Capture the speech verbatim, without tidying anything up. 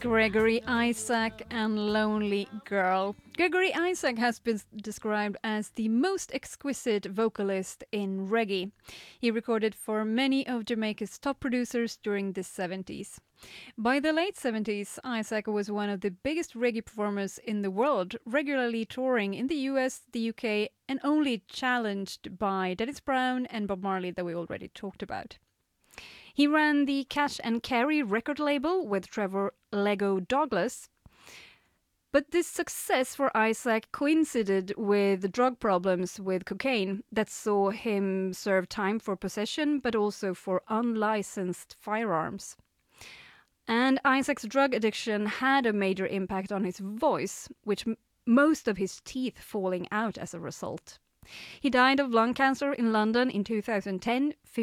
Gregory Isaac and Lonely Girl. Gregory Isaac has been described as the most exquisite vocalist in reggae. He recorded for many of Jamaica's top producers during the seventies. By the late seventies, Isaac was one of the biggest reggae performers in the world, regularly touring in the U S, the U K, and only challenged by Dennis Brown and Bob Marley that we already talked about. He ran the Cash and Carry record label with Trevor Lego Douglas. But this success for Isaac coincided with drug problems with cocaine that saw him serve time for possession but also for unlicensed firearms. And Isaac's drug addiction had a major impact on his voice, with m- most of his teeth falling out as a result. He died of lung cancer in London in two thousand ten,